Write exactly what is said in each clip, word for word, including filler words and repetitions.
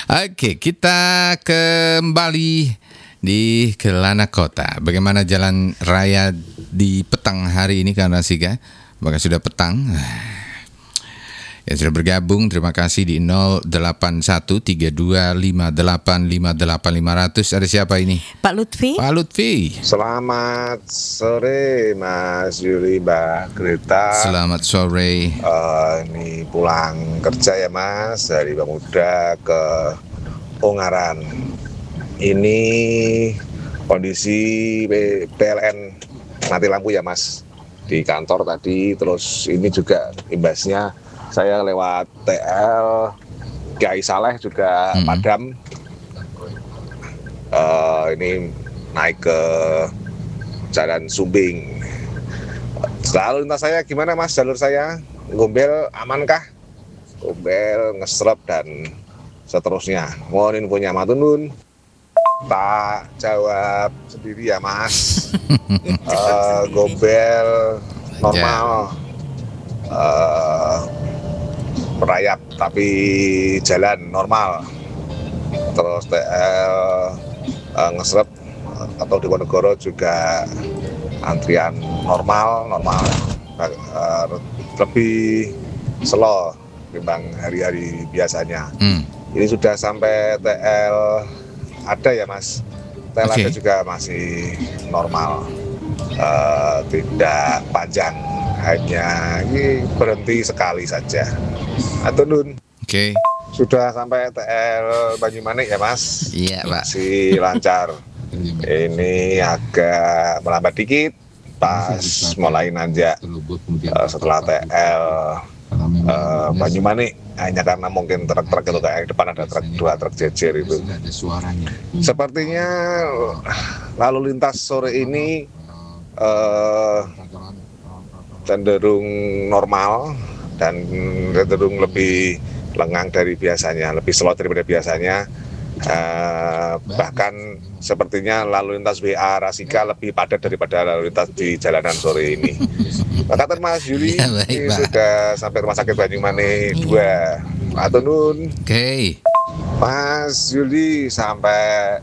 Oke, kita kembali di Kelana Kota. Bagaimana jalan raya di petang hari ini karena Sika? Apakah sudah petang? Yang sudah bergabung, terima kasih di nol delapan satu tiga dua lima delapan lima delapan lima nol nol. Ada siapa ini? Pak Lutfi. Pak Lutfi. Selamat sore Mas Yuli, Mbak Greta. Selamat sore. Uh, ini pulang kerja ya Mas, dari Pemuda ke Ungaran. Ini kondisi P L N mati lampu ya Mas di kantor tadi. Terus ini juga imbasnya saya lewat T L Kiai Saleh juga hmm. padam. Uh, ini naik ke Jalan Sumbing. Lalu lintas saya gimana Mas, jalur saya? Gombel amankah? Gombel, ngesrep dan seterusnya. Mohon infonya matunun. Tak jawab sendiri ya Mas. uh, Gombel normal. Uh, merayap tapi jalan normal. Terus T L uh, ngesrep atau di Wonogoro juga antrian normal normal uh, lebih slow dibanding hari-hari biasanya. Hmm. Ini sudah sampai T L ada ya Mas. T L okay. Ada juga masih normal, uh, tidak panjang, hanya ini berhenti sekali saja. Atau nun. Oke. Okay. Sudah sampai T L Banyumanik ya Mas. Iya Pak. Masih lancar. Ini agak melambat dikit pas mulai nanjak uh, setelah T L uh, Banyumanik, hanya karena mungkin truk-truk itu kayak depan ada truk, dua truk jejer itu. Sepertinya lalu lintas sore ini uh, cenderung normal dan cenderung lebih lengang dari biasanya, lebih slow daripada biasanya. Uh, bahkan sepertinya lalu lintas W A Rasika lebih padat daripada lalu lintas di jalanan sore ini. Kata Mas Yuli ya, baik, ini sudah sampai rumah sakit Banyumanik dua. Atau nun. Oke. Okay. Mas Yuli sampai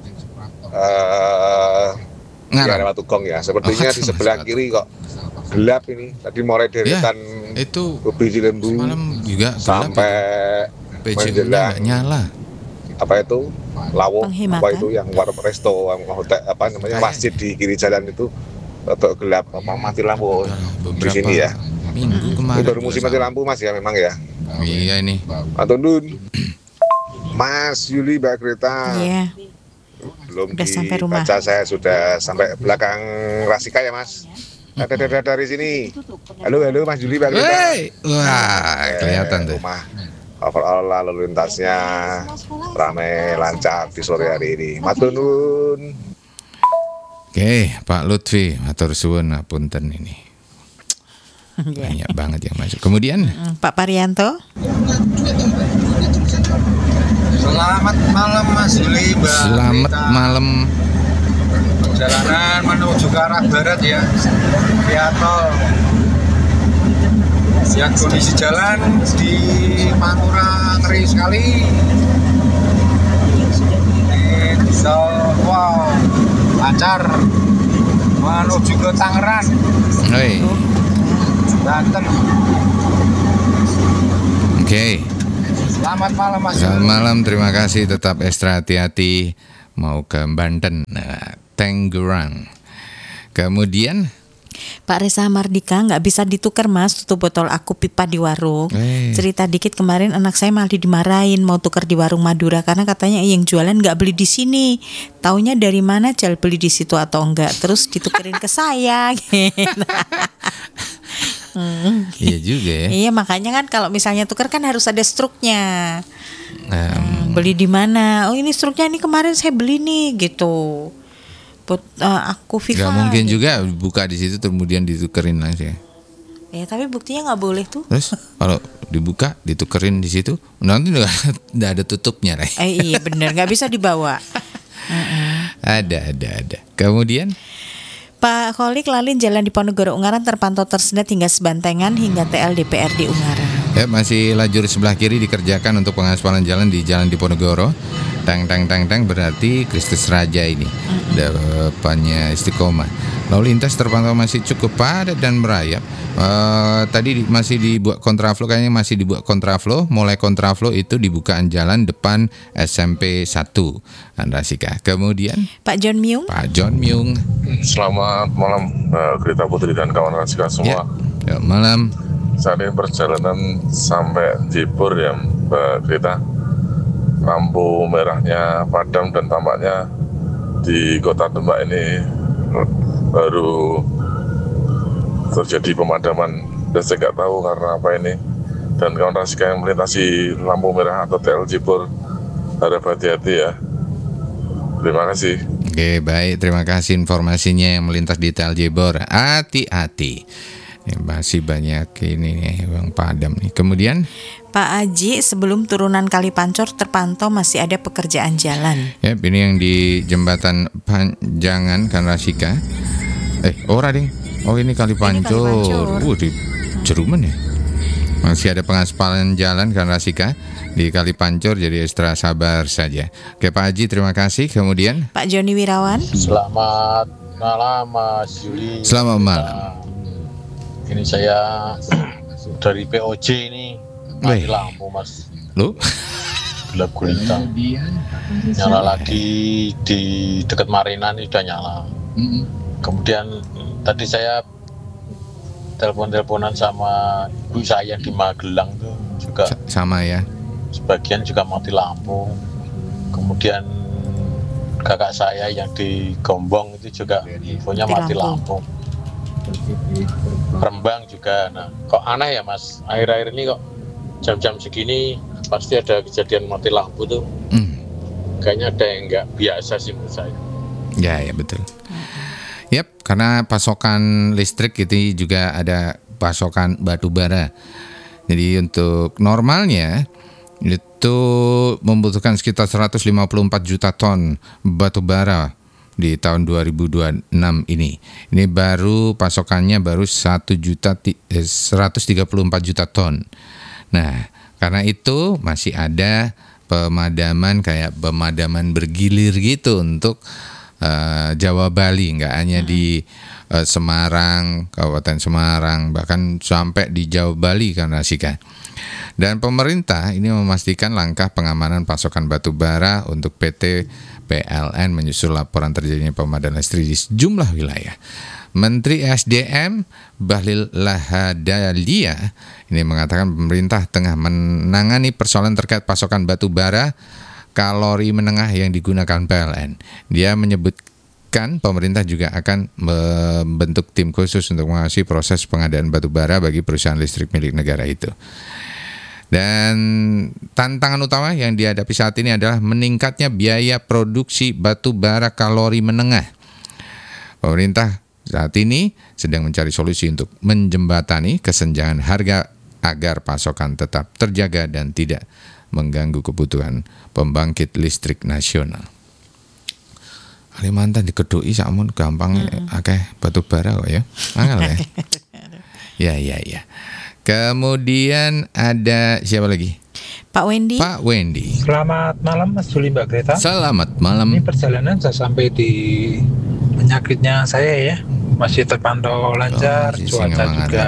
uh, di area Watugong ya. Sepertinya oh, di sebelah kiri kok gelap ini. Tadi mulai deretan ya, itu Ubi Cilembu juga sampai menjelang nyala. Apa itu Lawo, apa itu yang warung resto, hotel, apa namanya masjid di kiri jalan itu atau gelap, apa mati lampu di sini ya. Minggu kemarin. Itu baru musim mati lampu Mas ya memang ya. Iya ini. Atau Nun, Mas Yuli, Mbak Greta. Iya. Belum dibaca, saya sudah sampai belakang Rasika ya Mas. Ada ada dari sini. Halo halo Mas Yuli, Mbak Greta. Wah kelihatan tuh. Rumah. Overall lalu lintasnya ramai lancar di sore hari ini. Matur nuwun. Oke, Pak Lutfi, matur suwun punten ini. Banyak banget yang masuk. Kemudian Pak Parianto. Selamat malam Mas Yuli, Mbak. Selamat Rita. Malam. Perjalanan menuju ke arah barat ya. Via tol. Lihat kondisi jalan di Pantura ngeri sekali. Ini tol, wow, lancar menuju ke Tangerang. Hei. Banten. Oke. Okay. Selamat malam Mas. Selamat malam, terima kasih. Tetap ekstra hati-hati mau ke Banten, nah, Tangerang. Kemudian Pak Reza Mardika, nggak bisa ditukar Mas tutup botol aku pipa di warung. Hey. Cerita dikit, kemarin anak saya malah dimarahin mau tukar di warung Madura karena katanya yang jualan nggak beli di sini. Taunya dari mana Jal beli di situ atau enggak? Terus ditukerin ke saya. hmm. Iya juga ya. Iya makanya kan kalau misalnya tukar kan harus ada struknya. Um. Hmm, beli di mana? Oh ini struknya ini kemarin saya beli nih gitu. But, uh, aku Viva. Gak mungkin gitu. Juga buka di situ kemudian ditukerin langsung. Ya tapi buktinya nggak boleh tuh. Terus kalau dibuka ditukerin di situ, nanti nggak ada tutupnya, Ray. Eh, iya benar, nggak bisa dibawa. Ada ada ada. Kemudian Pak Kholik lalin jalan di Ponorogo Ungaran terpantau tersendat hingga Sebantengan hingga T L D P R D Ungaran. Ya, masih lajur sebelah kiri dikerjakan untuk pengaspalan jalan di Jalan Diponegoro. Tang tang tang tang berarti Kristus Raja ini. Depannya Istiqomah. Lalu lintas terpantau masih cukup padat dan merayap. Uh, tadi di- masih dibuat kontraflow, kayaknya masih dibuat kontraflow. Mulai kontraflow itu dibukaan jalan depan S M P satu Andrasika. Kemudian Pak John Myung. Pak John Myung. Selamat malam Mbak Grita Putri dan kawan Rasika semua. Ya, malam. Saat ini perjalanan sampai Jipur ya Mbak Grita. Lampu merahnya padam dan tampaknya di kota Demak ini baru terjadi pemadaman. Dan saya nggak tahu karena apa ini. Dan kawan Rasika yang melintasi lampu merah atau T L Jipur harap hati-hati ya. Terima kasih. Oke, baik. Terima kasih informasinya yang melintas di T L Jibor. Hati-hati. Ini masih banyak ini nih, Bang Padam nih. Kemudian, Pak Aji, sebelum turunan Kali Pancor terpantau masih ada pekerjaan jalan. ya ini yang di jembatan Panjangan Kanrasika. Eh, ora ding. Oh, ini Kali Pancor. Pancor. Uh, di Jeruman ya. Masih ada pengaspalan jalan Kanrasika di Kali Pancor, jadi ekstra sabar saja. Oke, Pak Haji, terima kasih. Kemudian, Pak Joni Wirawan. Selamat malam Mas Yuli. selamat malam. Ini saya dari P O J ini mati Weh. lampu Mas, Lu? gelap gulita. Nyala lagi di dekat Marina ini udah nyala. Kemudian tadi saya telepon-teleponan sama ibu saya di Magelang tuh juga Sa- Sama ya. sebagian juga mati lampu. Kemudian kakak saya yang di Gombong itu juga infonya Mati mati lampu. Rembang juga. Nah, kok aneh ya Mas, akhir-akhir ini kok jam-jam segini pasti ada kejadian mati lampu tuh. Hmm. Kayaknya ada yang nggak biasa sih menurut saya. Ya, ya betul. Yap, karena pasokan listrik itu juga ada pasokan batu bara. Jadi untuk normalnya itu membutuhkan sekitar seratus lima puluh empat juta ton batu bara di tahun dua ribu dua puluh enam ini. Ini baru pasokannya baru satu juta seratus tiga puluh empat juta ton. Nah, karena itu masih ada pemadaman kayak pemadaman bergilir gitu untuk uh, Jawa Bali, nggak hanya di uh, Semarang, Kabupaten Semarang, bahkan sampai di Jawa Bali kan Rasika. Dan pemerintah ini memastikan langkah pengamanan pasokan batu bara untuk P T P L N menyusul laporan terjadinya pemadaman listrik di sejumlah wilayah. Menteri S D M Bahlil Lahadalia ini mengatakan pemerintah tengah menangani persoalan terkait pasokan batu bara kalori menengah yang digunakan P L N. Dia menyebutkan pemerintah juga akan membentuk tim khusus untuk mengawasi proses pengadaan batu bara bagi perusahaan listrik milik negara itu. Dan tantangan utama yang dihadapi saat ini adalah meningkatnya biaya produksi batu bara kalori menengah. Pemerintah saat ini sedang mencari solusi untuk menjembatani kesenjangan harga agar pasokan tetap terjaga dan tidak mengganggu kebutuhan pembangkit listrik nasional. Kalimantan dikedui sakmun gampang akeh batu bara kok ya. Angel ya. Ya ya ya. Kemudian ada siapa lagi? Pak Wendy. Pak Wendy. Selamat malam Mas Juli Mbak Greta. Selamat malam. Ini perjalanan saya sampai di penyakitnya saya ya. Masih terpantau lancar, Oh, masih cuaca Singamangara. juga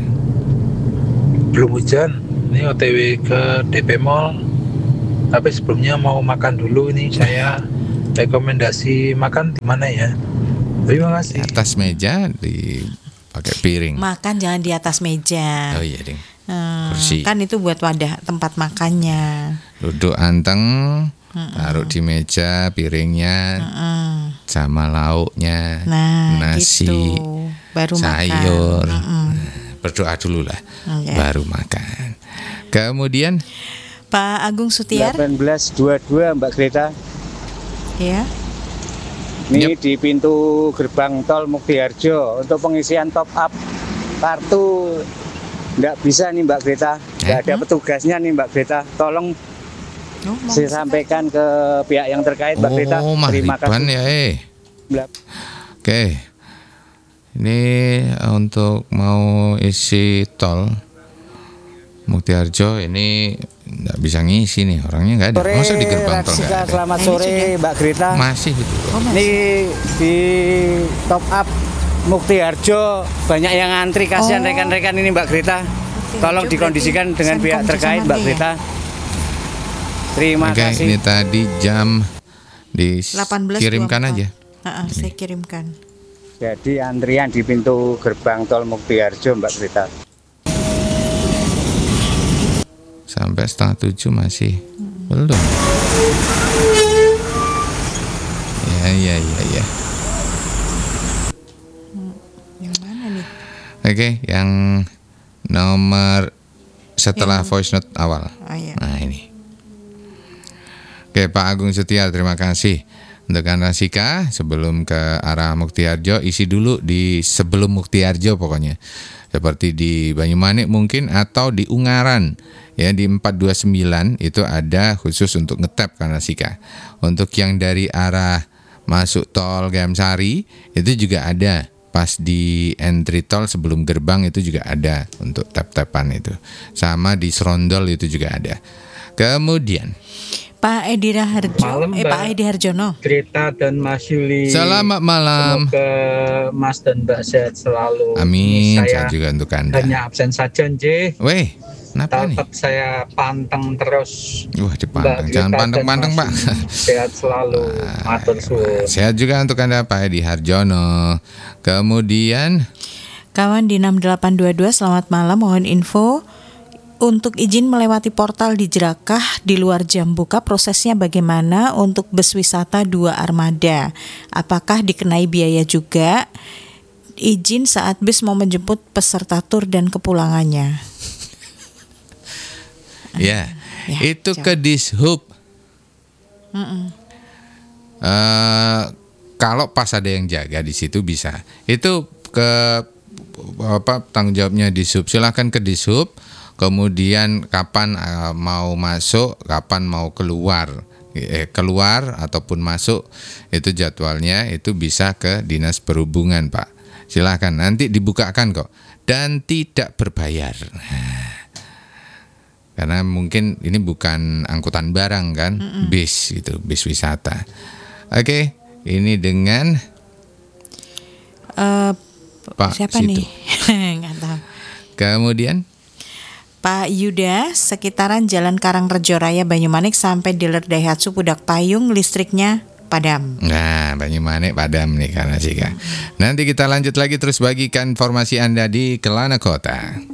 belum hujan. Ini O T W ke D P Mall. Tapi sebelumnya mau makan dulu ini saya rekomendasi makan di mana ya? Terima Di kasih. atas meja di pakai piring. Makan jangan di atas meja. Oh iya ding. Hmm, Bersih. kan itu buat wadah tempat makannya. Duduk anteng, taruh di meja piringnya Hmm. sama lauknya, Nah, nasi, gitu. Baru sayur. makan. Mm-mm. Berdoa dulu lah, Oke. baru makan. Kemudian Pak Agung Sutiar, delapan belas dua puluh dua Mbak Greta. ya. Ini di pintu gerbang tol Muktiharjo untuk pengisian top up kartu nggak bisa nih Mbak Greta, nggak ada petugasnya nih Mbak Greta. Tolong Oh, mau saya sampaikan ke pihak yang terkait Mbak Greta. oh Terima mahriban kasih. ya eh. Mbak. Oke. Ini untuk mau isi tol Muktiharjo ini nggak bisa ngisi nih, orangnya nggak ada. Sore, Masa di gerbang tol Raksika, nggak ada? selamat Nah, ini sore sudah. Mbak Grita. Masih gitu. Ini di top up Muktiharjo banyak yang ngantri, kasihan Oh. rekan-rekan ini Mbak Grita. Tolong dikondisikan dengan pihak terkait Mbak Grita. Terima Oke, kasih. ini tadi jam delapan belas dikirimkan dua puluh empat. aja. Ha-ha, saya kirimkan. Jadi antrian di pintu gerbang tol Muktiharjo Mbak Grita. Sampai setengah tujuh masih belum. Ya, ya, ya, ya. Yang mana nih? Oke, yang nomor setelah Yang- voice note awal. Oh, iya. Nah, ini. Oke, Pak Agung Setia, terima kasih. Untuk Anda Sika, sebelum ke arah Muktiharjo, isi dulu di sebelum Muktiharjo pokoknya. Seperti di Banyumanik mungkin, atau di Ungaran. Ya, di empat dua sembilan itu ada khusus untuk ngetap karena Sika. Untuk yang dari arah masuk tol Gamsari, itu juga ada. Pas di entry tol sebelum gerbang itu juga ada untuk tap-tapan itu. Sama di Serondol itu juga ada. Kemudian Pak Edi Raharjo, Malam, eh Pak Mbak. Edi Harjono. Grita dan Mas Yuli. selamat malam. Semoga Mas dan Mbak sehat selalu. Amin, Ini saya saya juga untuk Anda. hanya absen saja, Nje. Weh, kenapa nih? Tetap saya panteng terus. Wah, dipanteng. Mbak Jangan Grita panteng-panteng, dan Pak. Mas Yuli. Sehat selalu. Matur suwun. Sehat juga untuk Anda, Pak Edi Harjono. Kemudian Kawan di enam delapan dua dua, selamat malam. Mohon info untuk izin melewati portal di Jerakah di luar jam buka, prosesnya bagaimana untuk bus wisata dua armada? Apakah dikenai biaya juga? Izin saat bus mau menjemput peserta tur dan kepulangannya. ya, Ya, itu jawab. ke Dishub. Mm-mm. Eh, kalau pas ada yang jaga di situ bisa. Itu ke apa tanggung jawabnya Dishub. Silahkan ke Dishub. Kemudian kapan eh, mau masuk, kapan mau keluar, eh, keluar ataupun masuk, itu jadwalnya itu bisa ke Dinas Perhubungan, Pak. Silahkan, nanti dibukakan kok, dan tidak berbayar. Karena mungkin ini bukan angkutan barang kan, Mm-mm. bis itu, bis wisata. Oke, ini dengan Eh, Pak siapa situ. nih? Nggak tahu. Kemudian Pak Yuda, sekitaran Jalan Karangrejo Raya Banyumanik sampai dealer Daihatsu Pudak Payung, listriknya padam. Nah, Banyumanik padam nih karena sih kan. Nanti kita lanjut lagi terus bagikan informasi Anda di Kelana Kota.